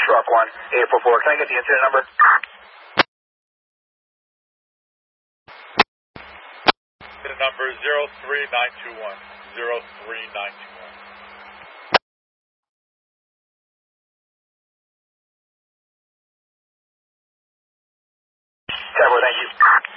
Truck 1, 844. Can I get the incident number? Incident number 03921. 03921. Thank you.